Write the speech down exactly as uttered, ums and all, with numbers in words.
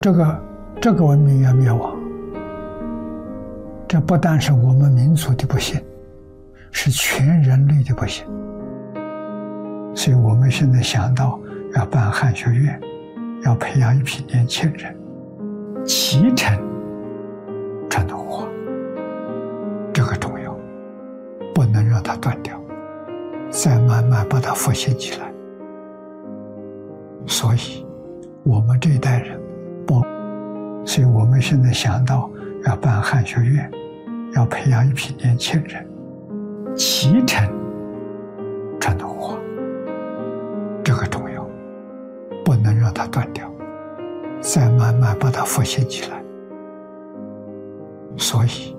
这个这个文明要灭亡，这不但是我们民族的不幸，是全人类的不幸。所以我们现在想到要办汉学院，要培养一批年轻人，继承传统文化，这个重要，不能让它断掉，再慢慢把它复兴起来。所以我们这一代人不，所以我们现在想到要办汉学院，要培养一批年轻人，继承传统文化，这个重要，不能让它断掉，再慢慢把它复兴起来。所以